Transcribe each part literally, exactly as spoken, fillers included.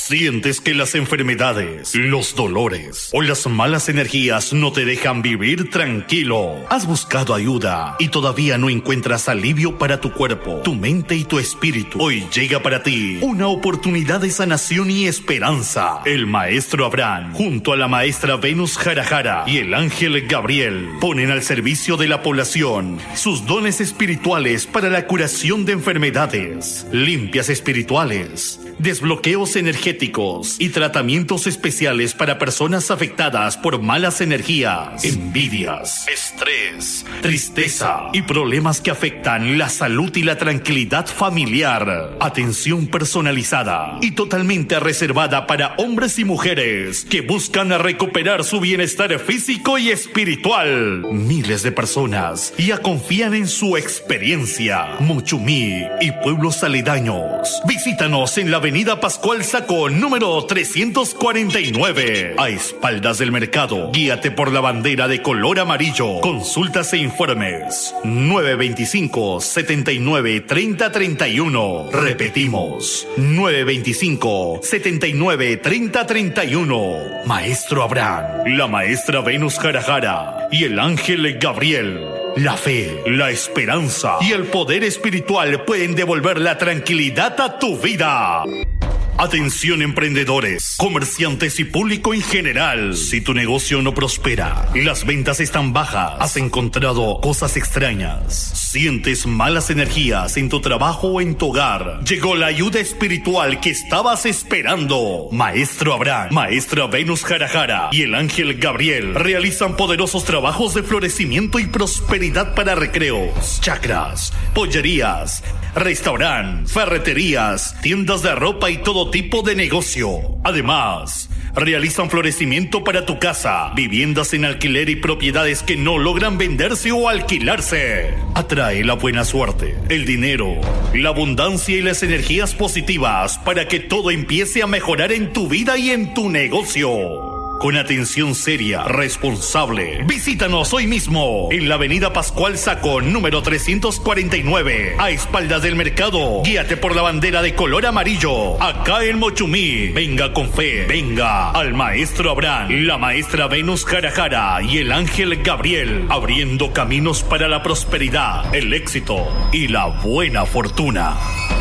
¿Sientes que las enfermedades, los dolores o las malas energías no te dejan vivir tranquilo? ¿Has buscado ayuda y todavía no encuentras alivio para tu cuerpo, tu mente y tu espíritu? Hoy llega para ti una oportunidad de sanación y esperanza. El maestro Abraham, junto a la maestra Venus Jarajara y el ángel Gabriel, ponen al servicio de la población sus dones espirituales para la curación de enfermedades, limpias espirituales, desbloqueos energéticos y tratamientos especiales para personas afectadas por malas energías, envidias, estrés, tristeza y problemas que afectan la salud y la tranquilidad familiar. Atención personalizada y totalmente reservada para hombres y mujeres que buscan recuperar su bienestar físico y espiritual. Miles de personas ya confían en su experiencia. Mochumí y pueblos aledaños. Visítanos en la avenida Pascual Saco, número trescientos cuarenta y nueve, a espaldas del mercado. Guíate por la bandera de color amarillo. Consultas e informes nueve veinticinco, setenta y nueve, treinta, treinta y uno. Repetimos, nueve veinticinco, setenta y nueve, treinta, treinta y uno. Maestro Abraham, la maestra Venus Jarajara y el ángel Gabriel. La fe, la esperanza y el poder espiritual pueden devolver la tranquilidad a tu vida. Atención emprendedores, comerciantes y público en general. Si tu negocio no prospera, las ventas están bajas, has encontrado cosas extrañas, sientes malas energías en tu trabajo o en tu hogar, llegó la ayuda espiritual que estabas esperando. Maestro Abraham, maestra Venus Jarajara y el ángel Gabriel realizan poderosos trabajos de florecimiento y prosperidad para recreos, chakras, pollerías, restaurant, ferreterías, tiendas de ropa y todo tipo de negocio. Además, realizan florecimiento para tu casa, viviendas en alquiler y propiedades que no logran venderse o alquilarse. Atrae la buena suerte, el dinero, la abundancia y las energías positivas para que todo empiece a mejorar en tu vida y en tu negocio. Con atención seria, responsable. Visítanos hoy mismo en la avenida Pascual Saco, número trescientos cuarenta y nueve, a espaldas del mercado. Guíate por la bandera de color amarillo, acá en Mochumí. Venga con fe, venga al maestro Abraham, la maestra Venus Jarajara y el ángel Gabriel, abriendo caminos para la prosperidad, el éxito y la buena fortuna.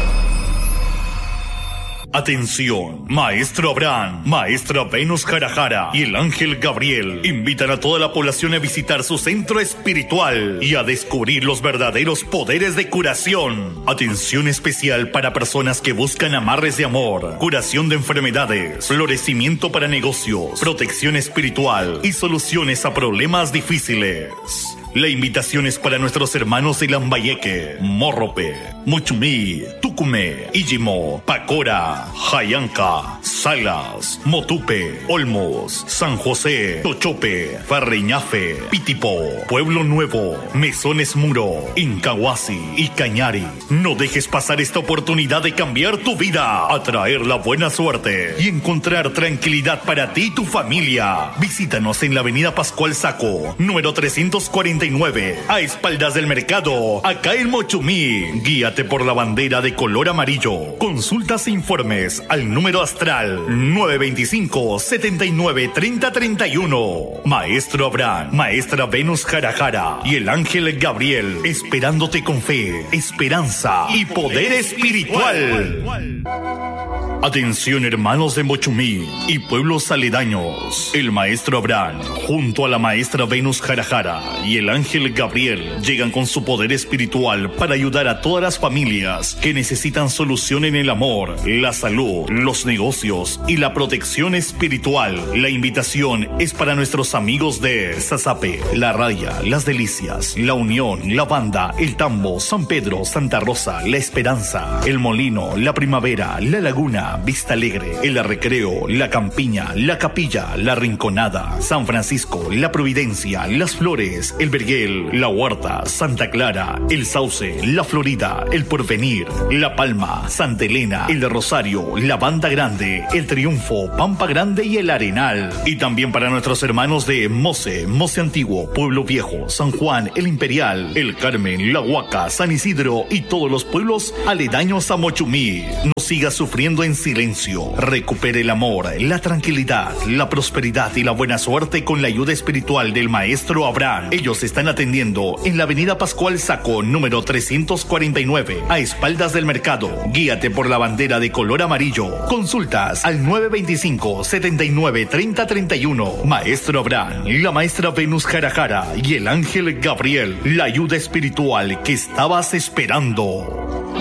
Atención, maestro Abraham, maestra Venus Jarajara y el ángel Gabriel invitan a toda la población a visitar su centro espiritual y a descubrir los verdaderos poderes de curación. Atención especial para personas que buscan amarres de amor, curación de enfermedades, florecimiento para negocios, protección espiritual y soluciones a problemas difíciles. La invitación es para nuestros hermanos de Lambayeque, Morrope, Mochumí, Tucumé, Ijimo, Pacora, Jayanca, Salas, Motupe, Olmos, San José, Tochope, Ferreñafe, Pitipo, Pueblo Nuevo, Mesones Muro, Incahuasi y Cañari. No dejes pasar esta oportunidad de cambiar tu vida, atraer la buena suerte y encontrar tranquilidad para ti y tu familia. Visítanos en la avenida Pascual Saco, número trescientos cuarenta y nueve, a espaldas del mercado, acá en Mochumí. Guíate por la bandera de color amarillo. Consultas e informes al número astral nueve veinticinco, setenta y nueve, treinta, treinta y uno. Maestro Abraham, maestra Venus Jarajara y el ángel Gabriel, esperándote con fe, esperanza y poder espiritual. Atención hermanos de Mochumí y pueblos aledaños. El maestro Abraham, junto a la maestra Venus Jarajara y el ángel Gabriel, llegan con su poder espiritual para ayudar a todas las familias que necesitan solución en el amor, la salud, los negocios y la protección espiritual. La invitación es para nuestros amigos de Sasape, La Raya, Las Delicias, La Unión, La Banda, El Tambo, San Pedro, Santa Rosa, La Esperanza, El Molino, La Primavera, La Laguna, Vista Alegre, El Recreo, La Campiña, La Capilla, La Rinconada, San Francisco, La Providencia, Las Flores, El Verguel, La Huerta, Santa Clara, El Sauce, La Florida, El Porvenir, La Palma, Santa Elena, El Rosario, La Banda Grande, El Triunfo, Pampa Grande y El Arenal. Y también para nuestros hermanos de Mose, Mose Antiguo, Pueblo Viejo, San Juan, El Imperial, El Carmen, La Huaca, San Isidro y todos los pueblos aledaños a Mochumí. siga sufriendo en silencio. Recupere el amor, la tranquilidad, la prosperidad y la buena suerte con la ayuda espiritual del Maestro Abraham. Ellos están atendiendo en la avenida Pascual Saco, número trescientos cuarenta y nueve, a espaldas del mercado. Guíate por la bandera de color amarillo. Consultas al nueve veinticinco, setenta y nueve, treinta, treinta y uno. Maestro Abraham, la maestra Venus Jarajara y el ángel Gabriel, la ayuda espiritual que estabas esperando.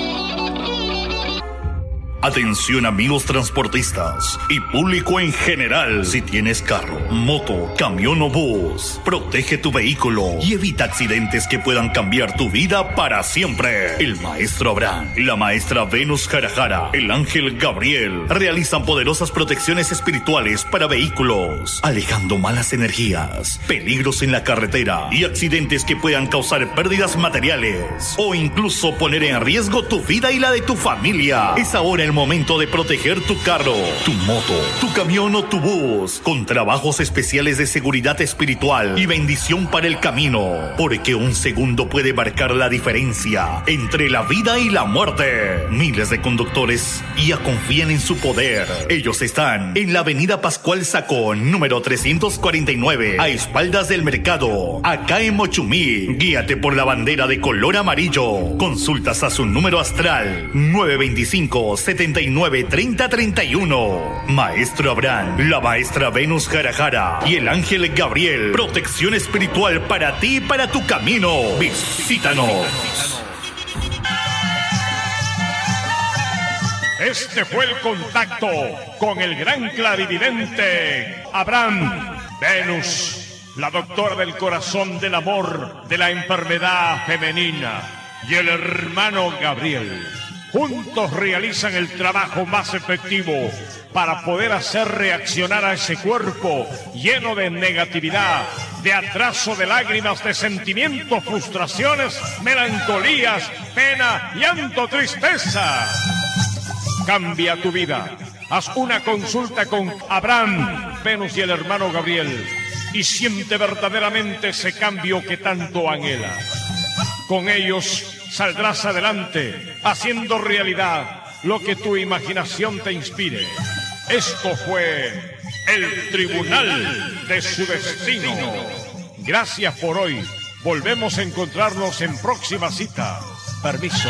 Atención amigos transportistas y público en general. Si tienes carro, moto, camión o bus, protege tu vehículo y evita accidentes que puedan cambiar tu vida para siempre. El Maestro Abraham, la maestra Venus Jarajara, el ángel Gabriel realizan poderosas protecciones espirituales para vehículos, alejando malas energías, peligros en la carretera y accidentes que puedan causar pérdidas materiales o incluso poner en riesgo tu vida y la de tu familia. Es ahora el momento de proteger tu carro, tu moto, tu camión o tu bus con trabajos especiales de seguridad espiritual y bendición para el camino, porque un segundo puede marcar la diferencia entre la vida y la muerte. Miles de conductores ya confían en su poder. Ellos están en la avenida Pascual Sacón, número trescientos cuarenta y nueve, a espaldas del mercado, acá en Mochumí. Guíate por la bandera de color amarillo. Consultas a su número astral nueve veinticinco, setenta y nueve, treinta, treinta y uno. Maestro Abraham, la maestra Venus Jarajara y el ángel Gabriel. Protección espiritual para ti y para tu camino. Visítanos. Este fue el contacto con el gran clarividente Abraham Venus, la doctora del corazón, del amor, de la enfermedad femenina, y el hermano Gabriel. Juntos realizan el trabajo más efectivo para poder hacer reaccionar a ese cuerpo lleno de negatividad, de atraso, de lágrimas, de sentimientos, frustraciones, melancolías, pena, llanto, tristeza. Cambia tu vida. Haz una consulta con Abraham, Venus y el hermano Gabriel y siente verdaderamente ese cambio que tanto anhelas. Con ellos saldrás adelante, haciendo realidad lo que tu imaginación te inspire. Esto fue el Tribunal de su Destino. Gracias por hoy. Volvemos a encontrarnos en próxima cita. Permiso.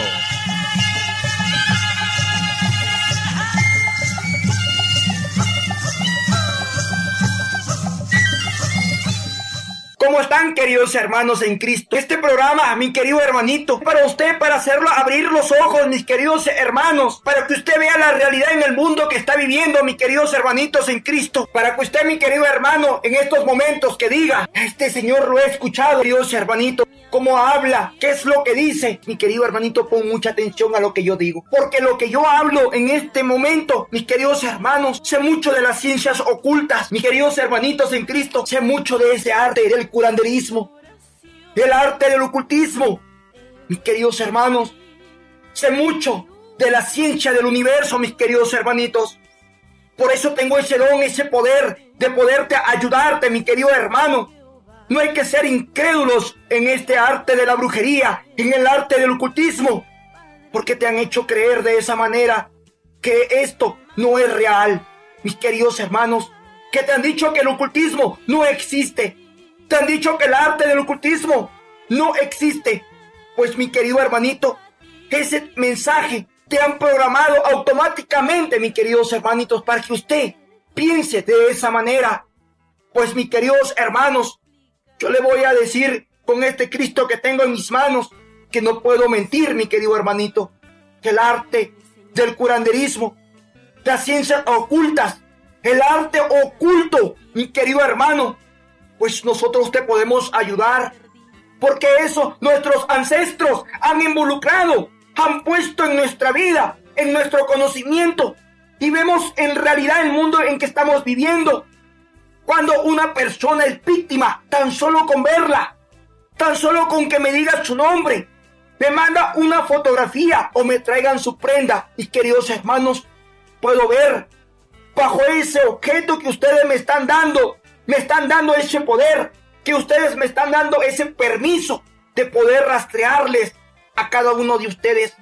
¿Cómo están, queridos hermanos en Cristo? Este programa, mi querido hermanito, para usted, para hacerlo abrir los ojos, mis queridos hermanos, para que usted vea la realidad en el mundo que está viviendo, mis queridos hermanitos en Cristo, para que usted, mi querido hermano, en estos momentos que diga, este señor lo he escuchado, queridos hermanitos, cómo habla, qué es lo que dice. Mi querido hermanito, pon mucha atención a lo que yo digo, porque lo que yo hablo en este momento, mis queridos hermanos, sé mucho de las ciencias ocultas, mis queridos hermanitos en Cristo, sé mucho de ese arte del curanderismo, el arte del ocultismo, mis queridos hermanos, sé mucho de la ciencia del universo, mis queridos hermanitos. Por eso tengo ese don, ese poder de poderte ayudarte, mi querido hermano. No hay que ser incrédulos en este arte de la brujería, en el arte del ocultismo, porque te han hecho creer de esa manera que esto no es real, mis queridos hermanos, que te han dicho que el ocultismo no existe. Te han dicho que el arte del ocultismo no existe. Pues, mi querido hermanito, ese mensaje te han programado automáticamente, mis queridos hermanitos, para que usted piense de esa manera. Pues, mis queridos hermanos, yo le voy a decir con este Cristo que tengo en mis manos que no puedo mentir, mi querido hermanito, que el arte del curanderismo, las ciencias ocultas, el arte oculto, mi querido hermano, pues nosotros te podemos ayudar, porque eso nuestros ancestros han involucrado, han puesto en nuestra vida, en nuestro conocimiento, y vemos en realidad el mundo en que estamos viviendo. Cuando una persona es víctima, tan solo con verla, tan solo con que me diga su nombre, me manda una fotografía o me traigan su prenda, mis queridos hermanos, puedo ver bajo ese objeto que ustedes me están dando, me están dando ese poder, que ustedes me están dando ese permiso de poder rastrearles a cada uno de ustedes.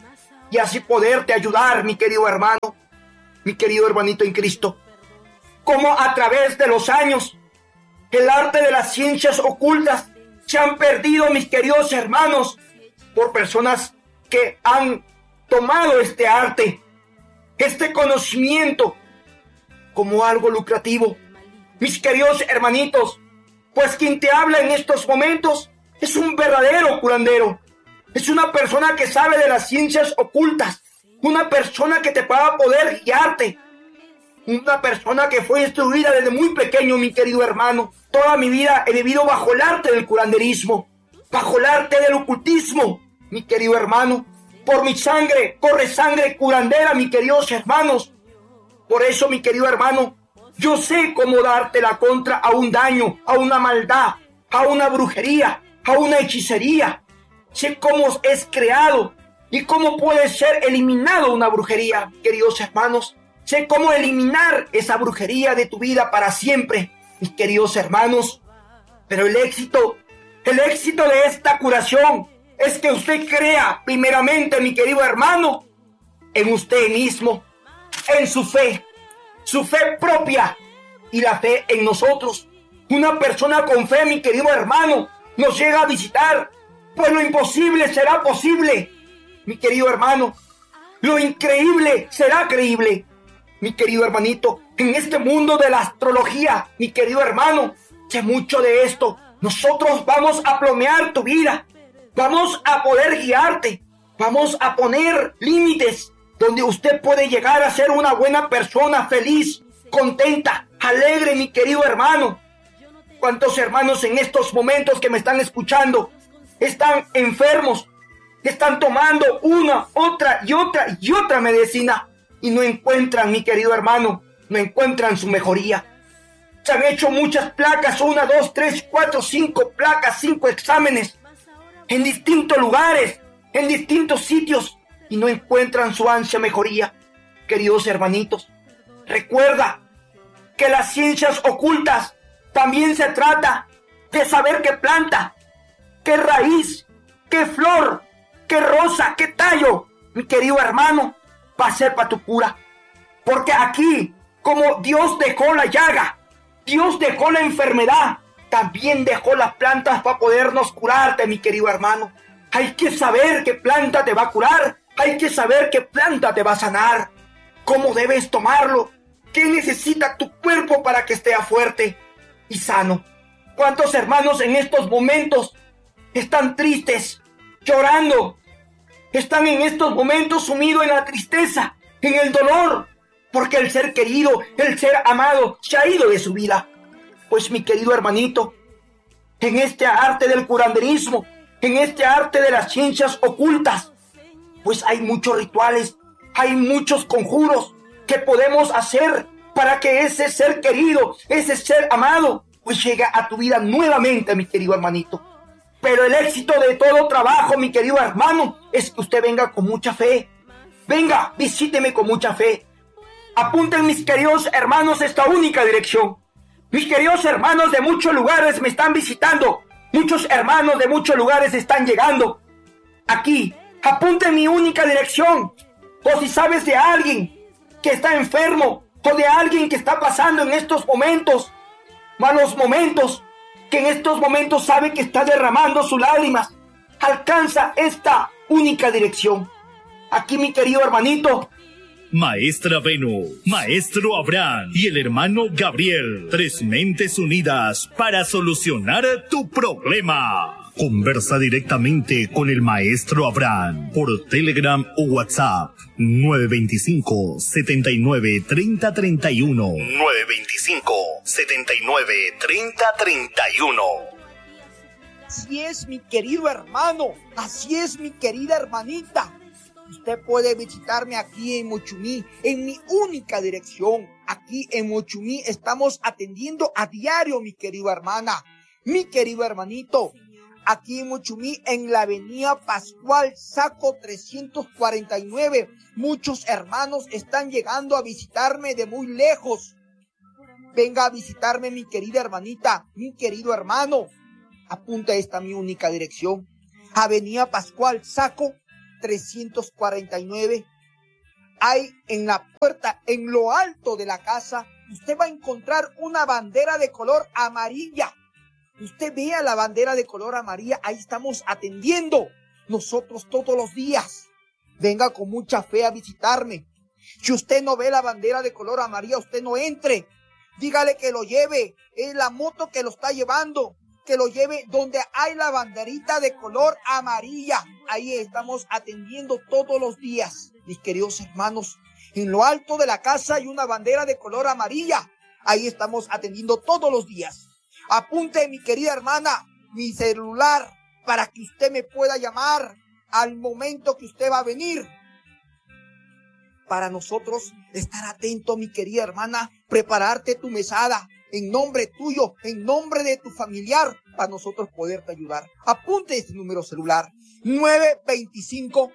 y así poderte ayudar, mi querido hermano, mi querido hermanito en Cristo. Como a través de los años, el arte de las ciencias ocultas se han perdido, mis queridos hermanos, por personas que han tomado este arte, este conocimiento, como algo lucrativo. Mis queridos hermanitos, pues quien te habla en estos momentos es un verdadero curandero. Es una persona que sabe de las ciencias ocultas, una persona que te va a poder guiarte, una persona que fue instruida desde muy pequeño, mi querido hermano. Toda mi vida he vivido bajo el arte del curanderismo, bajo el arte del ocultismo, mi querido hermano. Por mi sangre corre sangre curandera, mis queridos hermanos. Por eso, mi querido hermano, yo sé cómo darte la contra a un daño, a una maldad, a una brujería, a una hechicería. Sé cómo es creado y cómo puede ser eliminado una brujería, queridos hermanos. Sé cómo eliminar esa brujería de tu vida para siempre, mis queridos hermanos. Pero el éxito, el éxito de esta curación es que usted crea primeramente, mi querido hermano, en usted mismo, en su fe, su fe propia y la fe en nosotros. Una persona con fe, mi querido hermano, nos llega a visitar, pues lo imposible será posible, mi querido hermano. Lo increíble será creíble, mi querido hermanito. En este mundo de la astrología, mi querido hermano, sé mucho de esto. Nosotros vamos a plomear tu vida, vamos a poder guiarte, vamos a poner límites donde usted puede llegar a ser una buena persona, feliz, contenta, alegre, mi querido hermano. ¿Cuántos hermanos en estos momentos que me están escuchando están enfermos? Están tomando una, otra y otra y otra medicina y no encuentran, mi querido hermano, no encuentran su mejoría. Se han hecho muchas placas, una, dos, tres, cuatro, cinco placas, cinco exámenes en distintos lugares, en distintos sitios y no encuentran su ansia mejoría. Queridos hermanitos, recuerda que las ciencias ocultas también se trata de saber qué planta, qué raíz, qué flor, qué rosa, qué tallo, mi querido hermano, va a ser para tu cura. Porque aquí, como Dios dejó la llaga, Dios dejó la enfermedad, también dejó las plantas para podernos curarte, mi querido hermano. Hay que saber qué planta te va a curar, hay que saber qué planta te va a sanar, cómo debes tomarlo, qué necesita tu cuerpo para que esté fuerte y sano. ¿Cuántos hermanos en estos momentos están tristes, llorando? Están en estos momentos sumidos en la tristeza, en el dolor, porque el ser querido, el ser amado, se ha ido de su vida. Pues mi querido hermanito, en este arte del curanderismo, en este arte de las ciencias ocultas, pues hay muchos rituales, hay muchos conjuros que podemos hacer para que ese ser querido, ese ser amado, pues llegue a tu vida nuevamente, mi querido hermanito. Pero el éxito de todo trabajo, mi querido hermano, es que usted venga con mucha fe. Venga, visíteme con mucha fe. Apunten, mis queridos hermanos, esta única dirección. Mis queridos hermanos de muchos lugares me están visitando. Muchos hermanos de muchos lugares están llegando. Aquí, apunten mi única dirección. O si sabes de alguien que está enfermo, o de alguien que está pasando en estos momentos, malos momentos, que en estos momentos sabe que está derramando sus lágrimas, alcanza esta única dirección. Aquí, mi querido hermanito, Maestra Venus, Maestro Abraham y el hermano Gabriel, tres mentes unidas para solucionar tu problema. Conversa directamente con el Maestro Abraham por Telegram o WhatsApp nueve dos cinco, siete nueve, tres cero tres uno nueve dos cinco, siete nueve, tres cero tres uno. así es, mi querido hermano, así es, mi querida hermanita. Usted puede visitarme aquí en Mochumí, en mi única dirección. Aquí en Mochumí estamos atendiendo a diario, mi querida hermana, mi querido hermanito. Aquí en Mochumí, en la avenida Pascual Saco trescientos cuarenta y nueve. Muchos hermanos están llegando a visitarme de muy lejos. Venga a visitarme, mi querida hermanita, mi querido hermano. Apunta esta mi única dirección. Avenida Pascual Saco trescientos cuarenta y nueve. Hay en la puerta, en lo alto de la casa, usted va a encontrar una bandera de color amarilla. Usted vea la bandera de color amarilla, ahí estamos atendiendo nosotros todos los días. Venga con mucha fe a visitarme. Si usted no ve la bandera de color amarilla, usted no entre. Dígale que lo lleve, es la moto que lo está llevando, que lo lleve donde hay la banderita de color amarilla. Ahí estamos atendiendo todos los días, mis queridos hermanos. En lo alto de la casa hay una bandera de color amarilla. Ahí estamos atendiendo todos los días. Apunte, mi querida hermana, mi celular para que usted me pueda llamar al momento que usted va a venir. Para nosotros estar atento, mi querida hermana, prepararte tu mesada en nombre tuyo, en nombre de tu familiar, para nosotros poderte ayudar. Apunte este número celular, nueve dos cinco,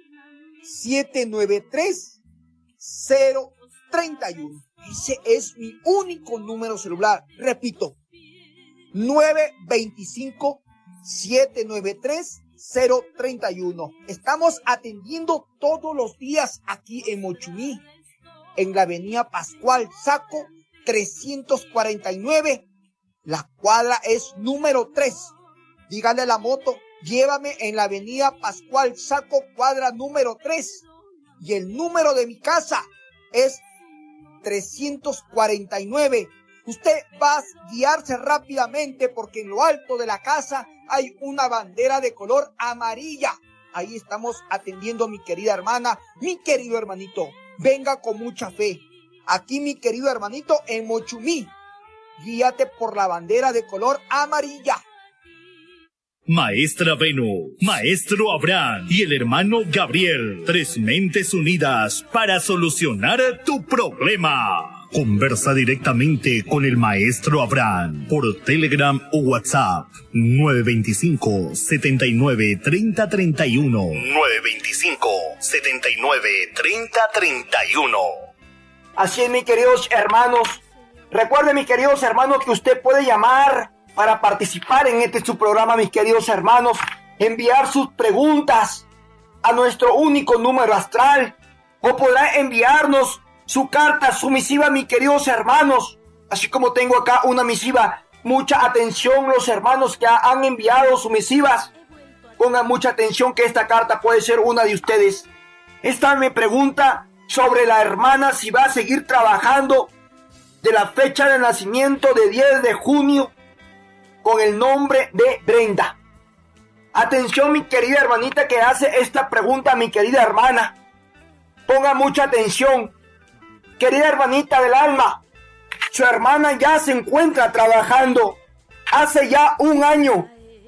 siete nueve tres, cero tres uno. Ese es mi único número celular. Repito, nueve dos cinco, siete nueve tres, cero tres uno. Estamos atendiendo todos los días aquí en Mochumí, en la avenida Pascual Saco trescientos cuarenta y nueve. La cuadra es número tres. Dígale a la moto, llévame en la avenida Pascual Saco, cuadra número tres. Y el número de mi casa es trescientos cuarenta y nueve. Usted va a guiarse rápidamente porque en lo alto de la casa hay una bandera de color amarilla. Ahí estamos atendiendo, mi querida hermana, mi querido hermanito. Venga con mucha fe. Aquí, mi querido hermanito, en Mochumí. Guíate por la bandera de color amarilla. Maestra Venu, Maestro Abraham y el hermano Gabriel, tres mentes unidas para solucionar tu problema. Conversa directamente con el Maestro Abraham por Telegram o WhatsApp nueve dos cinco, siete nueve, tres cero tres uno. nueve dos cinco, siete nueve, tres cero tres uno. Así es, mis queridos hermanos. Recuerden, mis queridos hermanos, que usted puede llamar para participar en este su programa, mis queridos hermanos. Enviar sus preguntas a nuestro único número astral. O podrá enviarnos su carta, su misiva, mis queridos hermanos. Así como tengo acá una misiva. Mucha atención, los hermanos que han enviado sus misivas. Pongan mucha atención que esta carta puede ser una de ustedes. Esta me pregunta sobre la hermana si va a seguir trabajando de la fecha de nacimiento de diez de junio con el nombre de Brenda. Atención, mi querida hermanita que hace esta pregunta, mi querida hermana. Ponga mucha atención. Querida hermanita del alma, su hermana ya se encuentra trabajando hace ya un año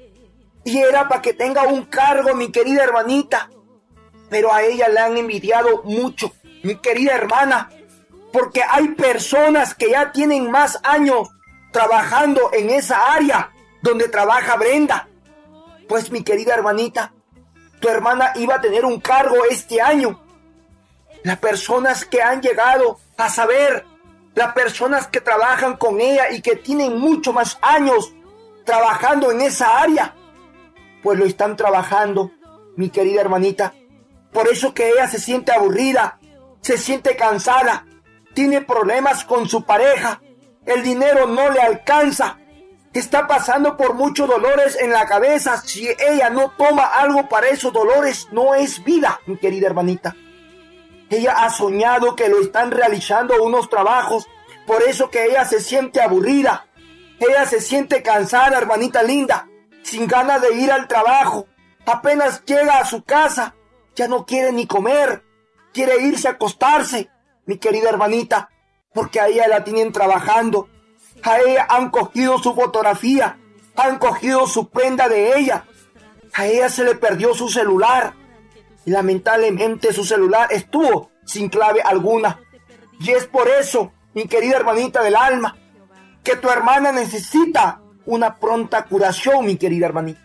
y era para que tenga un cargo, mi querida hermanita, pero a ella le han envidiado mucho, mi querida hermana, porque hay personas que ya tienen más años trabajando en esa área donde trabaja Brenda. Pues, mi querida hermanita, tu hermana iba a tener un cargo este año. Las personas que han llegado a saber, las personas que trabajan con ella y que tienen mucho más años trabajando en esa área, pues lo están trabajando, mi querida hermanita. Por eso que ella se siente aburrida, se siente cansada, tiene problemas con su pareja, el dinero no le alcanza, está pasando por muchos dolores en la cabeza. Si ella no toma algo para esos dolores, no es vida, mi querida hermanita. Ella ha soñado que lo están realizando unos trabajos, por eso que ella se siente aburrida. Ella se siente cansada, hermanita linda, sin ganas de ir al trabajo. Apenas llega a su casa, ya no quiere ni comer, quiere irse a acostarse, mi querida hermanita, porque a ella la tienen trabajando. A ella han cogido su fotografía, han cogido su prenda de ella. A ella se le perdió su celular. Y lamentablemente su celular estuvo sin clave alguna. Y es por eso, mi querida hermanita del alma, que tu hermana necesita una pronta curación, mi querida hermanita.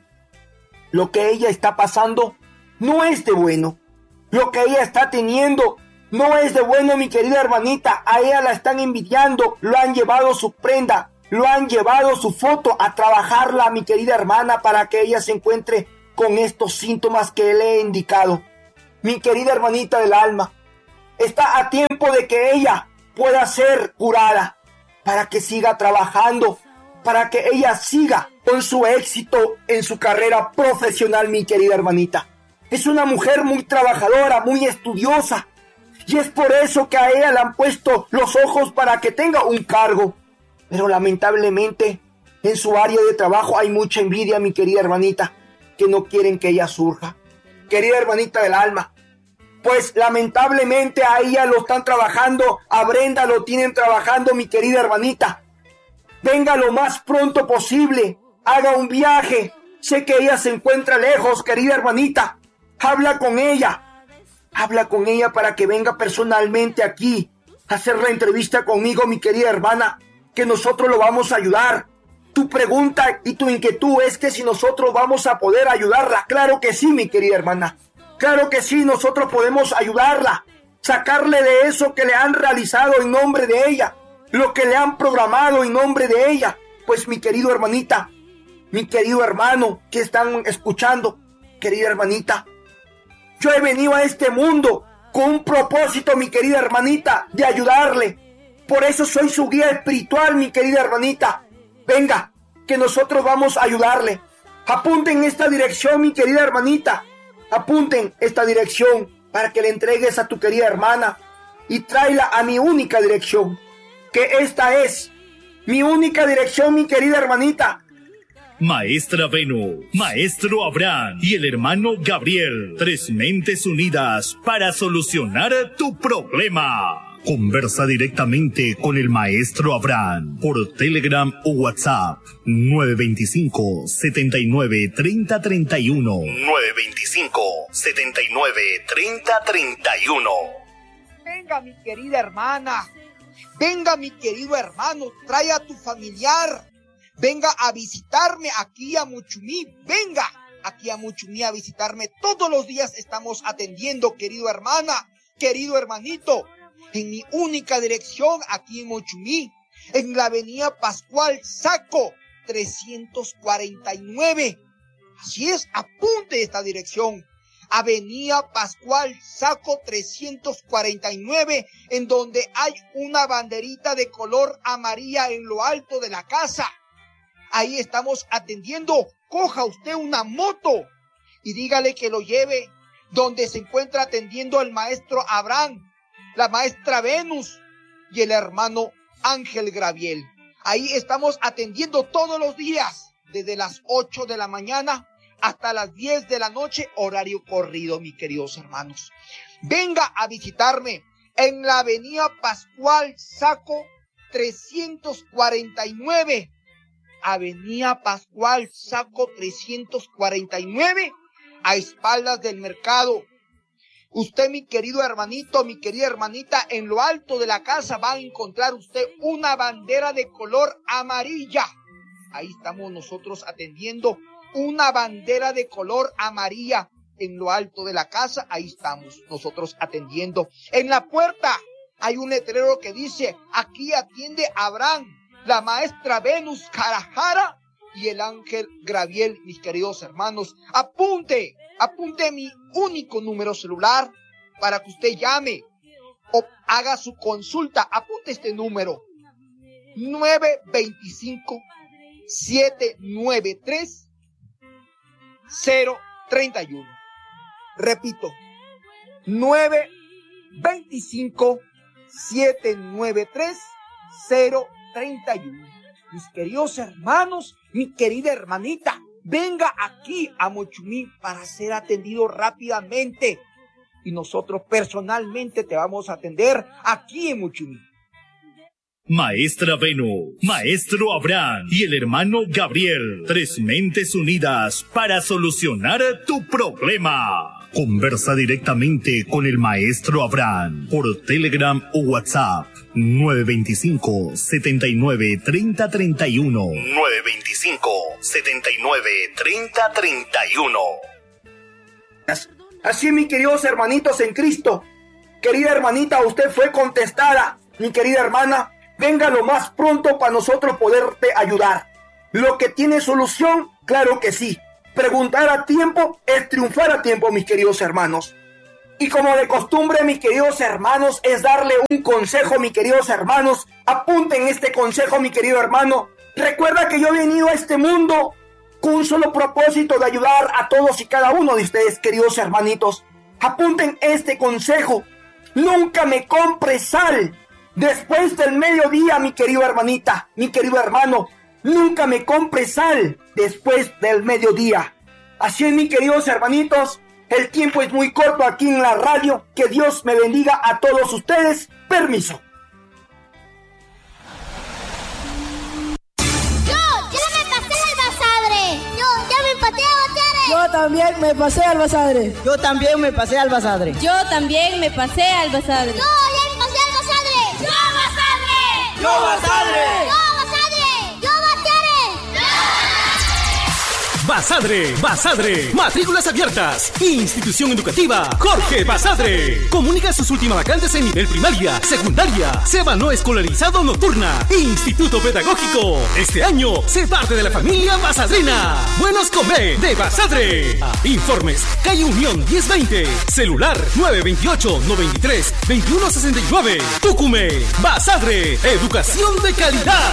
Lo que ella está pasando no es de bueno. Lo que ella está teniendo no es de bueno, mi querida hermanita. A ella la están envidiando, lo han llevado su prenda, lo han llevado su foto a trabajarla, mi querida hermana, para que ella se encuentre con estos síntomas que le he indicado. Mi querida hermanita del alma, está a tiempo de que ella pueda ser curada, para que siga trabajando, para que ella siga con su éxito en su carrera profesional, mi querida hermanita. Es una mujer muy trabajadora, muy estudiosa, y es por eso que a ella le han puesto los ojos para que tenga un cargo. Pero lamentablemente, en su área de trabajo hay mucha envidia, mi querida hermanita, que no quieren que ella surja. Querida hermanita del alma, pues lamentablemente a ella lo están trabajando, a Brenda lo tienen trabajando, mi querida hermanita. Venga lo más pronto posible, haga un viaje. Sé que ella se encuentra lejos, querida hermanita. Habla con ella. Habla con ella para que venga personalmente aquí a hacer la entrevista conmigo, mi querida hermana, que nosotros lo vamos a ayudar. Tu pregunta y tu inquietud es que si nosotros vamos a poder ayudarla. Claro que sí, mi querida hermana. Claro que sí, nosotros podemos ayudarla. Sacarle de eso que le han realizado en nombre de ella. Lo que le han programado en nombre de ella. Pues mi querido hermanita, mi querido hermano que están escuchando, querida hermanita, yo he venido a este mundo con un propósito, mi querida hermanita, de ayudarle. Por eso soy su guía espiritual, mi querida hermanita. Venga, que nosotros vamos a ayudarle. Apunten esta dirección, mi querida hermanita. Apunten esta dirección para que le entregues a tu querida hermana y tráela a mi única dirección, que esta es mi única dirección, mi querida hermanita. Maestra Venus, Maestro Abraham y el hermano Gabriel, tres mentes unidas para solucionar tu problema. Conversa directamente con el Maestro Abraham por Telegram o WhatsApp nueve dos cinco, siete nueve, tres cero tres uno. nueve dos cinco, siete nueve, tres cero tres uno. Venga, mi querida hermana. Venga, mi querido hermano. Trae a tu familiar. Venga a visitarme aquí a Muchumí. Venga aquí a Muchumí a visitarme. Todos los días estamos atendiendo, querido hermana, querido hermanito, en mi única dirección aquí en Muchumí, en la avenida Pascual Saco trescientos cuarenta y nueve. Así es, apunte esta dirección. Avenida Pascual Saco trescientos cuarenta y nueve, en donde hay una banderita de color amarilla en lo alto de la casa. Ahí estamos atendiendo. Coja usted una moto y dígale que lo lleve donde se encuentra atendiendo el maestro Abraham, la maestra Venus y el hermano Ángel Graviel. Ahí estamos atendiendo todos los días, desde las ocho de la mañana hasta las diez de la noche, horario corrido, mis queridos hermanos. Venga a visitarme en la avenida Pascual Saco trescientos cuarenta y nueve. Avenida Pascual Saco trescientos cuarenta y nueve, a espaldas del mercado. Usted, mi querido hermanito, mi querida hermanita, en lo alto de la casa va a encontrar usted una bandera de color amarilla. Ahí estamos nosotros atendiendo, una bandera de color amarilla en lo alto de la casa. Ahí estamos nosotros atendiendo. En la puerta hay un letrero que dice: aquí atiende Abraham, la maestra Venus Carajara y el Ángel Graviel. Mis queridos hermanos, apunte, apunte mi único número celular para que usted llame o haga su consulta. Apunte este número: nueve dos cinco, siete nueve tres, cero tres uno. Repito, nueve dos cinco, siete nueve tres, cero treinta y uno. Mis queridos hermanos, mi querida hermanita, venga aquí a Muchumí para ser atendido rápidamente y nosotros personalmente te vamos a atender aquí en Muchumí. Maestra Venus, Maestro Abraham y el hermano Gabriel, tres mentes unidas para solucionar tu problema. Conversa directamente con el Maestro Abraham por Telegram o WhatsApp nueve dos cinco, siete nueve, tres cero tres uno. nueve dos cinco, siete nueve, tres cero tres uno. Así, mis queridos hermanitos en Cristo, querida hermanita, usted fue contestada. Mi querida hermana, venga lo más pronto para nosotros poderte ayudar. Lo que tiene solución, claro que sí. preguntar a tiempo es triunfar a tiempo, mis queridos hermanos. Y como de costumbre, mis queridos hermanos, es darle un consejo, mis queridos hermanos. Apunten este consejo, mi querido hermano. Recuerda que yo he venido a este mundo con un solo propósito de ayudar a todos y cada uno de ustedes, queridos hermanitos. Apunten este consejo. Nunca me compres sal después del mediodía, mi querido hermanita, mi querido hermano. Nunca me compres sal después del mediodía. Así es, mis queridos hermanitos. El tiempo es muy corto aquí en la radio. Que Dios me bendiga a todos ustedes. Permiso. Yo también me pasé al basadre. Yo también me pasé al basadre. Yo también me pasé al basadre. Yo ya me pasé al basadre. Yo basadre. Yo basadre. Basadre, Basadre, matrículas abiertas. Institución educativa Jorge Basadre. Comunica sus últimas vacantes en nivel primaria, secundaria, SEBA no escolarizado nocturna, Instituto Pedagógico. Este año, sé parte de la familia basadrina. Buenos Come de Basadre. Informes, calle Unión diez veinte, celular nueve veintiocho, noventa y tres, veintiuno sesenta y nueve. Tucume, Basadre, educación de calidad.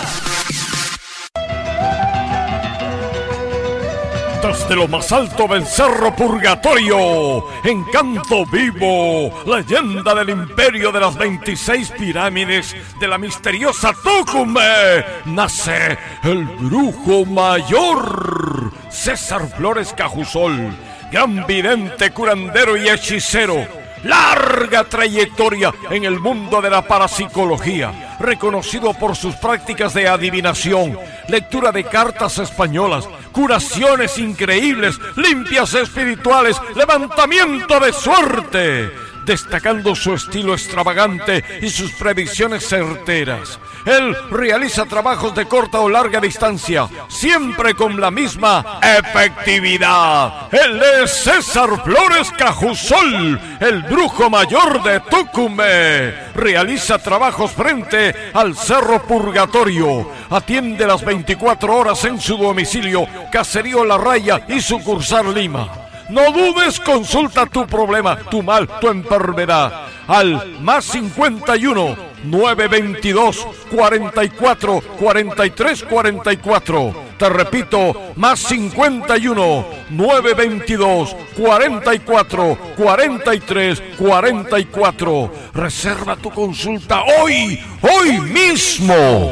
Desde lo más alto del Cerro Purgatorio, encanto vivo, leyenda del imperio de las veintiséis pirámides de la misteriosa Tucumé, nace el brujo mayor, César Flores Cajusol, gran vidente, curandero y hechicero. Larga trayectoria en el mundo de la parapsicología, reconocido por sus prácticas de adivinación, lectura de cartas españolas, curaciones increíbles, limpias espirituales, levantamiento de suerte, destacando su estilo extravagante y sus predicciones certeras. Él realiza trabajos de corta o larga distancia, siempre con la misma efectividad. Él es César Flores Cajusol, el brujo mayor de Tucumé. Realiza trabajos frente al Cerro Purgatorio. Atiende las veinticuatro horas en su domicilio, Caserío La Raya y sucursal Lima. No dudes, consulta tu problema, tu mal, tu enfermedad al más cincuenta y uno, nueve veintidós, cuarenta y cuatro, cuarenta y tres cuarenta y cuatro. Te repito, más cincuenta y uno, nueve veintidós, cuarenta y cuatro, cuarenta y tres cuarenta y cuatro. Reserva tu consulta hoy, hoy mismo.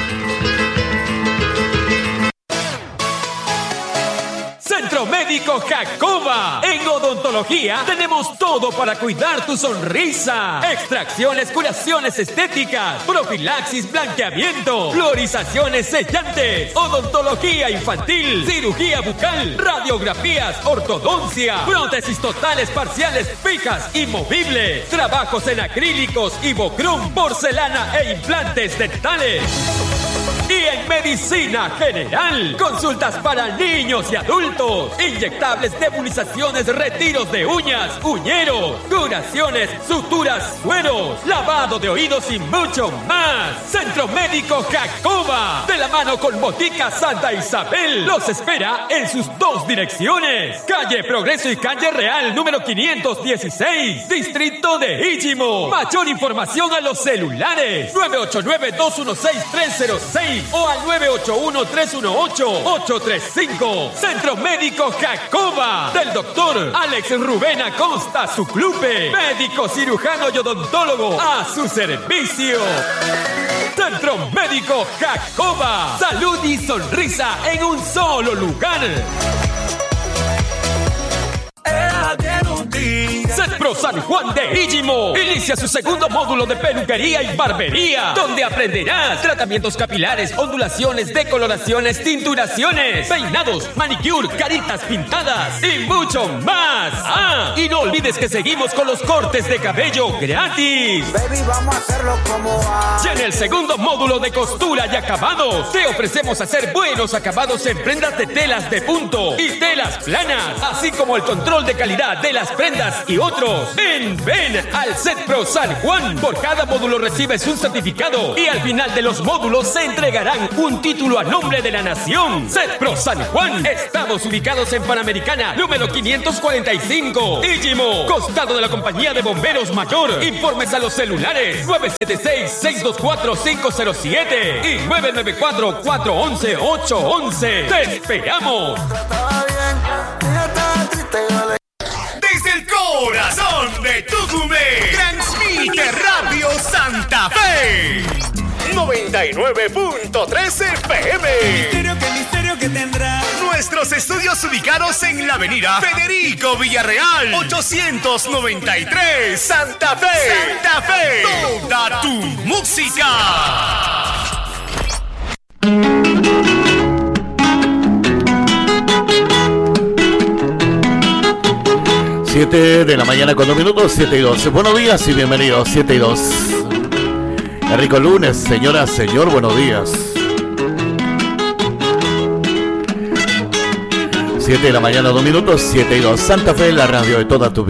Centro Médico Jacoba. En odontología tenemos todo para cuidar tu sonrisa. Extracciones, curaciones estéticas, profilaxis, blanqueamiento, fluorizaciones sellantes, odontología infantil, cirugía bucal, radiografías, ortodoncia, prótesis totales, parciales, fijas y movibles, trabajos en acrílicos, Ivocrum, porcelana e implantes dentales. Y en medicina general, consultas para niños y adultos, inyectables, nebulizaciones, retiros de uñas, uñeros, curaciones, suturas, sueros, lavado de oídos y mucho más. Centro Médico Jacoba, de la mano con Botica Santa Isabel, los espera en sus dos direcciones: calle Progreso y calle Real número quinientos dieciséis, distrito de Íchimo. Mayor información a los celulares nueve ocho nueve, dos uno seis, tres cero seis o al nueve ocho uno, tres uno ocho, ocho tres cinco. Centro Médico Jacoba, del doctor Alex Rubén Acosta Suclupe, médico cirujano y odontólogo a su servicio. Centro Médico Jacoba, salud y sonrisa en un solo lugar. Setpro San Juan de Íchimo inicia su segundo módulo de peluquería y barbería, donde aprenderás tratamientos capilares, ondulaciones, decoloraciones, tinturaciones, peinados, manicure, caritas pintadas y mucho más. Ah, y no olvides que seguimos con los cortes de cabello gratis. Baby, vamos a hacerlo como va. Y en el segundo módulo de costura y acabados, te ofrecemos hacer buenos acabados en prendas de telas de punto y telas planas, así como el control de calidad de las prendas y otros. módulos. Ven, ven al CETPRO San Juan. Por cada módulo recibes un certificado y al final de los módulos se entregarán un título a nombre de la nación. CETPRO San Juan. Estamos ubicados en Panamericana, número quinientos cuarenta y cinco. Íllimo, costado de la compañía de bomberos mayor. Informes a los celulares nueve siete seis, seis dos cuatro, cinco cero siete y nueve nueve cuatro, cuatro uno uno, ocho uno uno. ¡Te esperamos! Desde el corazón de Tucumán, transmite Radio Santa Fe noventa y nueve punto tres F M. Misterio, qué misterio que tendrá. Nuestros estudios ubicados en la avenida Federico Villarreal, ochocientos noventa y tres, Santa Fe. Santa Fe, toda tu música. siete de la mañana con dos minutos, siete y doce. Buenos días y bienvenidos, siete y dos. Qué rico lunes, señora, señor, buenos días. siete de la mañana, dos minutos, siete y dos. Santa Fe, la radio de toda tu vida.